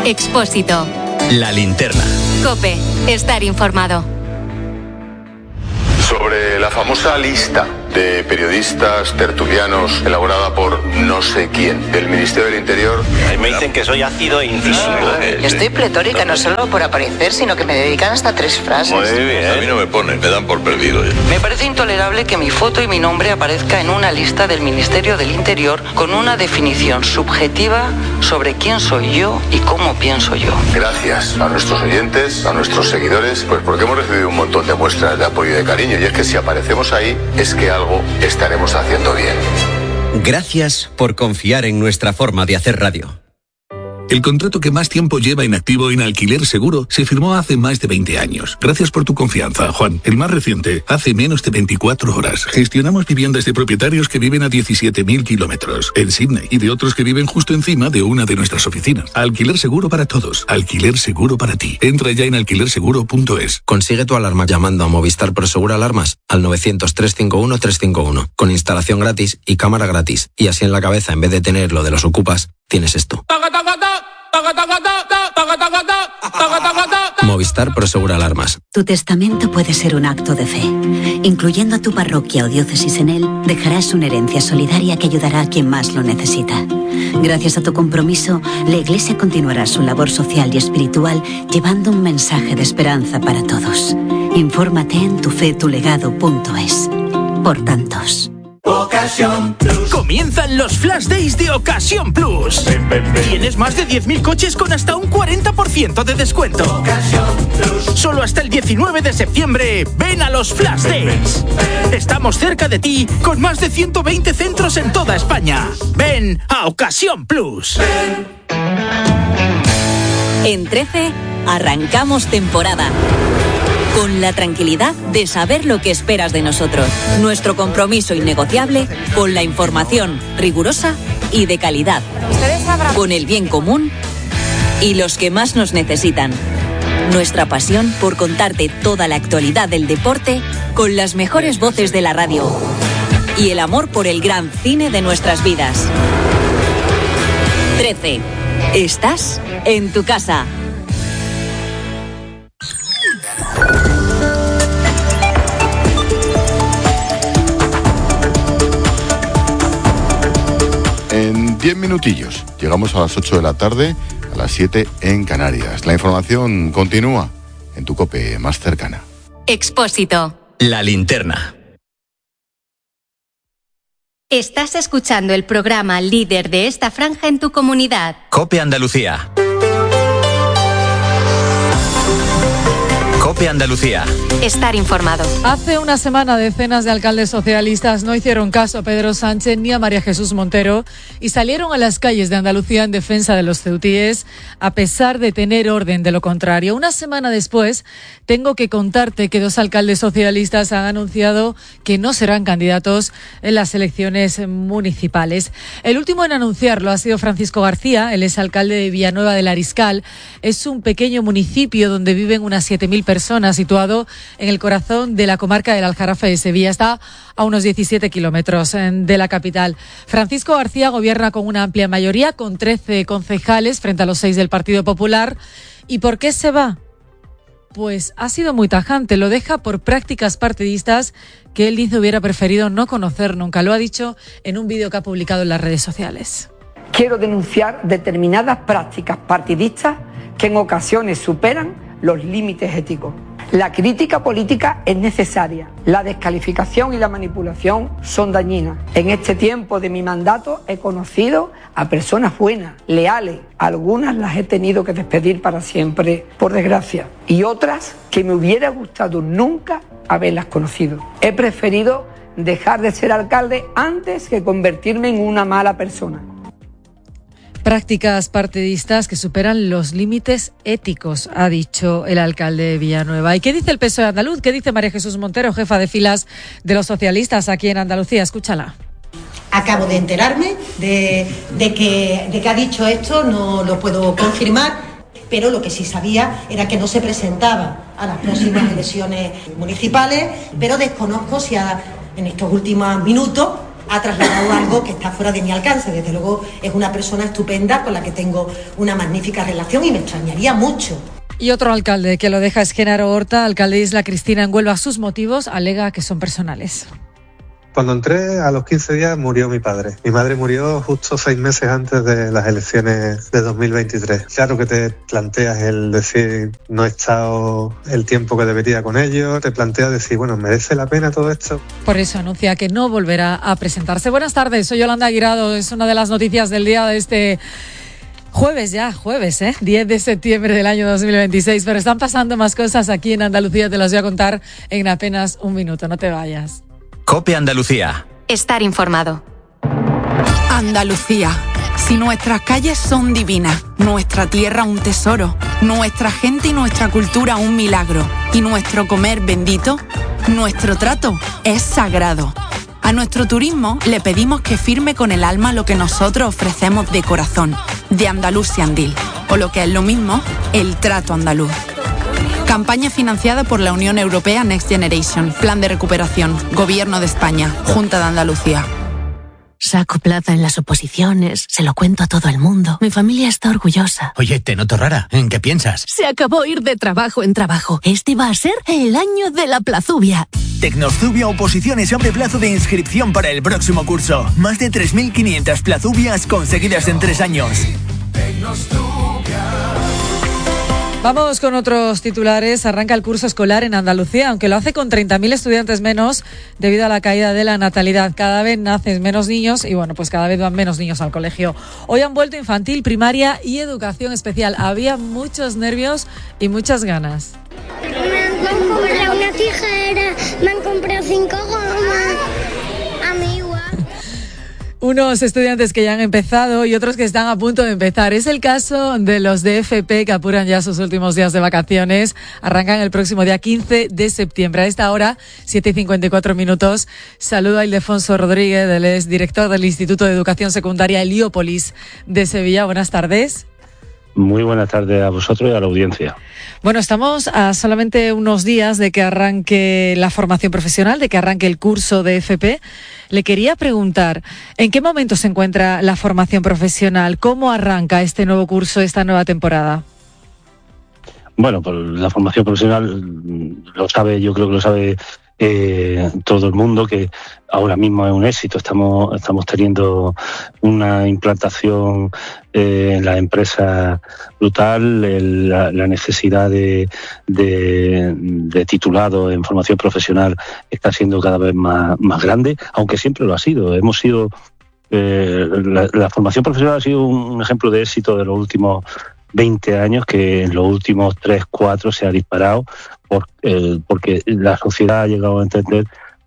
Expósito. La linterna. COPE. Estar informado. Sobre la famosa lista de periodistas tertulianos elaborada por no sé quién del Ministerio del Interior. Ahí me dicen que soy ácido e incisivo. Yo estoy pletórica, no solo por aparecer, sino que me dedican hasta 3 frases. Muy bien. A mí no me ponen, me dan por perdido. Me parece intolerable que mi foto y mi nombre aparezca en una lista del Ministerio del Interior con una definición subjetiva sobre quién soy yo y cómo pienso yo. Gracias a nuestros oyentes, a nuestros seguidores, pues porque hemos recibido un montón de muestras de apoyo y de cariño. Y es que si aparecemos ahí, es que algo estaremos haciendo bien. Gracias por confiar en nuestra forma de hacer radio. El contrato que más tiempo lleva inactivo en Alquiler Seguro se firmó hace más de 20 años. Gracias por tu confianza, Juan. El más reciente, hace menos de 24 horas. Gestionamos viviendas de propietarios que viven a 17.000 kilómetros en Sydney y de otros que viven justo encima de una de nuestras oficinas. Alquiler Seguro para todos. Alquiler Seguro para ti. Entra ya en alquilerseguro.es. Consigue tu alarma llamando a Movistar Prosegura Alarmas al 900-351-351 con instalación gratis y cámara gratis. Y así en la cabeza, en vez de tener lo de los ocupas, tienes esto. Movistar Prosegura Alarmas. Tu testamento puede ser un acto de fe. Incluyendo a tu parroquia o diócesis en él, dejarás una herencia solidaria que ayudará a quien más lo necesita. Gracias a tu compromiso, la Iglesia continuará su labor social y espiritual llevando un mensaje de esperanza para todos. Infórmate en tufetulegado.es. Por tantos. Ocasión Plus. Comienzan los Flash Days de Ocasión Plus. Tienes más de 10.000 coches con hasta un 40% de descuento. Ocasión Plus. Solo hasta el 19 de septiembre, ven a los Flash Days. Estamos cerca de ti con más de 120 centros en toda España. Ven a Ocasión Plus. En 13, arrancamos temporada. Con la tranquilidad de saber lo que esperas de nosotros. Nuestro compromiso innegociable con la información rigurosa y de calidad. Con el bien común y los que más nos necesitan. Nuestra pasión por contarte toda la actualidad del deporte con las mejores voces de la radio. Y el amor por el gran cine de nuestras vidas. 13. Estás en tu casa. En 10 minutillos llegamos a las 8 de la tarde, a las 7 en Canarias. La información continúa en tu COPE más cercana. Expósito. La linterna. Estás escuchando el programa líder de esta franja en tu comunidad. COPE Andalucía. COPE Andalucía. Estar informado. Hace una semana decenas de alcaldes socialistas no hicieron caso a Pedro Sánchez ni a María Jesús Montero y salieron a las calles de Andalucía en defensa de los ceutíes a pesar de tener orden de lo contrario. Una semana después tengo que contarte que 2 alcaldes socialistas han anunciado que no serán candidatos en las elecciones municipales. El último en anunciarlo ha sido Francisco García, el exalcalde de Villanueva del Ariscal. Es un pequeño municipio donde viven unas 7.000 personas, situado en el corazón de la comarca del Aljarafe de Sevilla. Está a unos 17 kilómetros de la capital. Francisco García gobierna con una amplia mayoría, con 13 concejales frente a los 6 del Partido Popular. ¿Y por qué se va? Pues ha sido muy tajante. Lo deja por prácticas partidistas que él dice hubiera preferido no conocer nunca. Lo ha dicho en un vídeo que ha publicado en las redes sociales. Quiero denunciar determinadas prácticas partidistas que en ocasiones superan los límites éticos. La crítica política es necesaria. La descalificación y la manipulación son dañinas. En este tiempo de mi mandato he conocido a personas buenas, leales. Algunas las he tenido que despedir para siempre, por desgracia. Y otras que me hubiera gustado nunca haberlas conocido. He preferido dejar de ser alcalde antes que convertirme en una mala persona. Prácticas partidistas que superan los límites éticos, ha dicho el alcalde de Villanueva. ¿Y qué dice el PSOE andaluz? ¿Qué dice María Jesús Montero, jefa de filas de los socialistas aquí en Andalucía? Escúchala. Acabo de enterarme de que ha dicho esto, no lo puedo confirmar, pero lo que sí sabía era que no se presentaba a las próximas elecciones municipales, pero desconozco si en estos últimos minutos ha trasladado algo que está fuera de mi alcance. Desde luego es una persona estupenda con la que tengo una magnífica relación y me extrañaría mucho. Y otro alcalde que lo deja es Genaro Horta, alcalde de Isla Cristina en Huelva. Sus motivos alega que son personales. Cuando entré, a los 15 días murió mi padre. Mi madre murió justo 6 meses antes de las elecciones de 2023. Claro que te planteas el decir, no he estado el tiempo que debería con ellos. Te planteas decir, bueno, ¿merece la pena todo esto? Por eso anuncia que no volverá a presentarse. Buenas tardes, soy Yolanda Guirado. Es una de las noticias del día de este jueves, 10 de septiembre del año 2026. Pero están pasando más cosas aquí en Andalucía. Te las voy a contar en apenas un minuto. No te vayas. COPE Andalucía. Estar informado. Andalucía. Si nuestras calles son divinas, nuestra tierra un tesoro, nuestra gente y nuestra cultura un milagro, y nuestro comer bendito, nuestro trato es sagrado. A nuestro turismo le pedimos que firme con el alma lo que nosotros ofrecemos de corazón, de Andalucía Andil, o lo que es lo mismo, el trato andaluz. Campaña financiada por la Unión Europea Next Generation, Plan de Recuperación, Gobierno de España, Junta de Andalucía. Saco plaza en las oposiciones, se lo cuento a todo el mundo. Mi familia está orgullosa. Oye, te noto rara. ¿En qué piensas? Se acabó ir de trabajo en trabajo. Este va a ser el año de la Plazubia. Tecnozubia Oposiciones abre plazo de inscripción para el próximo curso. Más de 3.500 plazubias conseguidas en 3 años. Vamos con otros titulares. Arranca el curso escolar en Andalucía, aunque lo hace con 30.000 estudiantes menos debido a la caída de la natalidad. Cada vez nacen menos niños y pues cada vez van menos niños al colegio. Hoy han vuelto infantil, primaria y educación especial. Había muchos nervios y muchas ganas. Me han comprado una tijera, me han comprado 5 gomas. A mí igual. Unos estudiantes que ya han empezado y otros que están a punto de empezar. Es el caso de los de FP que apuran ya sus últimos días de vacaciones. Arrancan el próximo día 15 de septiembre. A esta hora, 7:54. Saludo a Ildefonso Rodríguez, él es director del Instituto de Educación Secundaria Heliópolis de Sevilla. Buenas tardes. Muy buenas tardes a vosotros y a la audiencia. Bueno, estamos a solamente unos días de que arranque la formación profesional, de que arranque el curso de FP. Le quería preguntar, ¿en qué momento se encuentra la formación profesional? ¿Cómo arranca este nuevo curso, esta nueva temporada? Bueno, pues la formación profesional lo sabe, yo creo que lo sabe todo el mundo, que ahora mismo es un éxito. Estamos teniendo una implantación en la empresa brutal. La necesidad de titulados en formación profesional está siendo cada vez más grande, aunque siempre lo ha sido. Hemos sido la formación profesional ha sido un ejemplo de éxito de los últimos 20 años, que en los últimos 3-4 se ha disparado porque la sociedad ha llegado a entender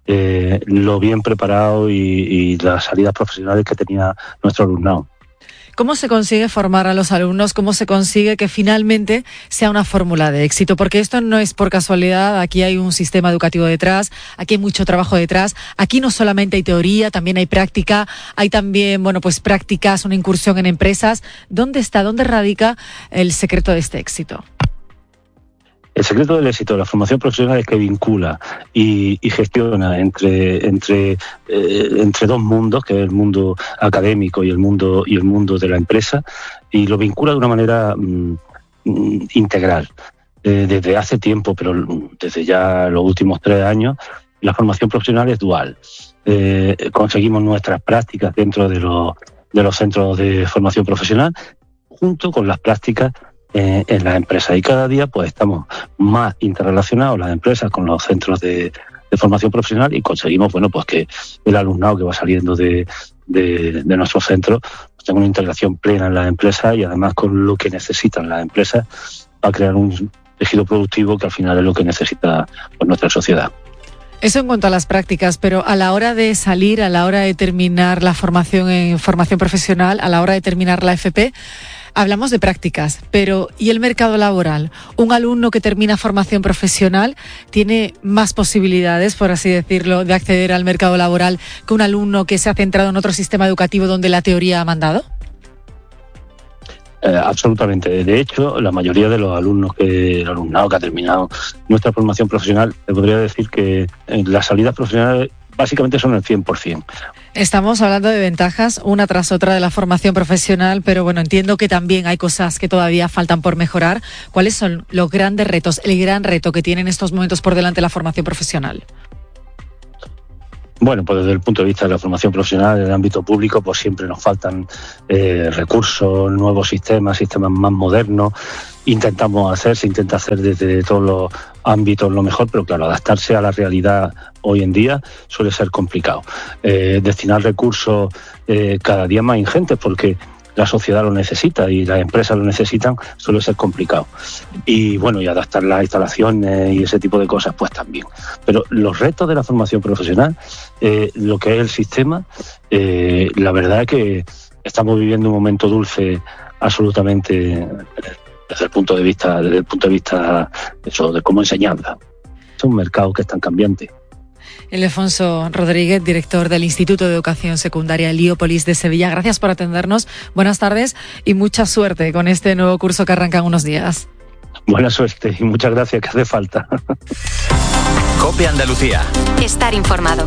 lo bien preparado y las salidas profesionales que tenía nuestro alumnado. ¿Cómo se consigue formar a los alumnos? ¿Cómo se consigue que finalmente sea una fórmula de éxito? Porque esto no es por casualidad, aquí hay un sistema educativo detrás, aquí hay mucho trabajo detrás, aquí no solamente hay teoría, también hay práctica, hay también, prácticas, una incursión en empresas. ¿Dónde radica el secreto de este éxito? El secreto del éxito de la formación profesional es que vincula y gestiona entre dos mundos, que es el mundo académico y el mundo de la empresa, y lo vincula de una manera integral. Desde hace tiempo, pero desde ya los últimos 3 años, la formación profesional es dual. Conseguimos nuestras prácticas dentro de los centros de formación profesional, junto con las prácticas en las empresas, y cada día pues estamos más interrelacionados las empresas con los centros de formación profesional, y conseguimos pues que el alumnado que va saliendo de nuestros centros pues tenga una integración plena en las empresas, y además con lo que necesitan las empresas para crear un tejido productivo que al final es lo que necesita nuestra sociedad. Eso en cuanto a las prácticas, pero a la hora de salir, a la hora de terminar la formación en formación profesional, a la hora de terminar la FP, hablamos de prácticas, pero ¿y el mercado laboral? ¿Un alumno que termina formación profesional tiene más posibilidades, por así decirlo, de acceder al mercado laboral que un alumno que se ha centrado en otro sistema educativo donde la teoría ha mandado? Absolutamente. De hecho, la mayoría de los el alumnado que ha terminado nuestra formación profesional, te podría decir que las salidas profesionales básicamente son el 100%. Estamos hablando de ventajas una tras otra de la formación profesional, pero bueno, entiendo que también hay cosas que todavía faltan por mejorar. ¿Cuáles son los grandes retos, el gran reto que tiene en estos momentos por delante la formación profesional? Bueno, pues desde el punto de vista de la formación profesional en el ámbito público, pues siempre nos faltan recursos, nuevos sistemas más modernos. Se intenta hacer desde todos los ámbitos lo mejor, pero claro, adaptarse a la realidad hoy en día suele ser complicado. Destinar recursos cada día más ingentes, porque la sociedad lo necesita y las empresas lo necesitan, suele ser complicado. Y bueno, y adaptar las instalaciones y ese tipo de cosas, pues también. Pero los retos de la formación profesional, lo que es el sistema, la verdad es que estamos viviendo un momento dulce absolutamente desde el punto de vista eso, de cómo enseñarla. Es un mercado que es tan cambiante. Ildefonso Rodríguez, director del Instituto de Educación Secundaria Heliópolis de Sevilla. Gracias por atendernos. Buenas tardes y mucha suerte con este nuevo curso que arranca en unos días. Buena suerte y muchas gracias, que hace falta. COPE Andalucía. Estar informado.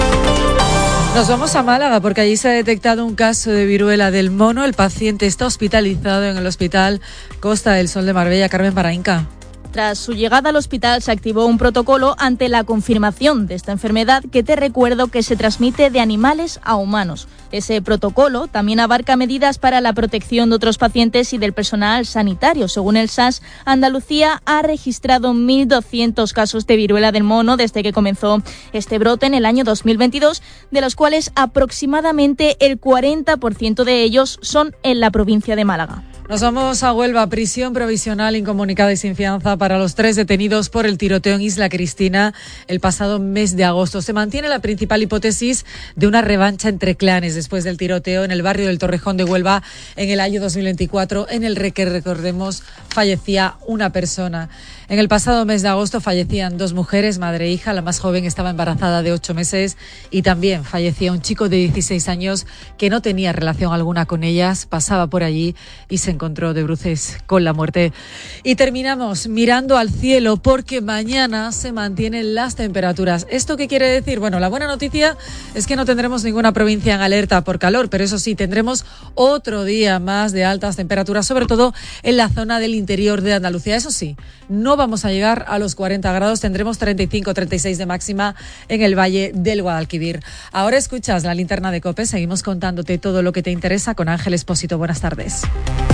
Nos vamos a Málaga porque allí se ha detectado un caso de viruela del mono. El paciente está hospitalizado en el Hospital Costa del Sol de Marbella. Carmen Parainca. Tras su llegada al hospital se activó un protocolo ante la confirmación de esta enfermedad que te recuerdo que se transmite de animales a humanos. Ese protocolo también abarca medidas para la protección de otros pacientes y del personal sanitario. Según el SAS, Andalucía ha registrado 1.200 casos de viruela del mono desde que comenzó este brote en el año 2022, de los cuales aproximadamente el 40% de ellos son en la provincia de Málaga. Nos vamos a Huelva. Prisión provisional incomunicada y sin fianza para los 3 detenidos por el tiroteo en Isla Cristina el pasado mes de agosto. Se mantiene la principal hipótesis de una revancha entre clanes después del tiroteo en el barrio del Torrejón de Huelva en el año 2024, en el que, recordemos, fallecía una persona. En el pasado mes de agosto fallecían 2 mujeres, madre e hija. La más joven estaba embarazada de 8 meses y también fallecía un chico de 16 años que no tenía relación alguna con ellas, pasaba por allí y se encontró de bruces con la muerte. Y terminamos mirando al cielo porque mañana se mantienen las temperaturas. ¿Esto qué quiere decir? Bueno, la buena noticia es que no tendremos ninguna provincia en alerta por calor, pero eso sí, tendremos otro día más de altas temperaturas, sobre todo en la zona del interior de Andalucía. Eso sí, no vamos a llegar a los 40 grados, tendremos 35-36 de máxima en el Valle del Guadalquivir. Ahora escuchas la linterna de COPE, seguimos contándote todo lo que te interesa con Ángel Expósito. Buenas tardes.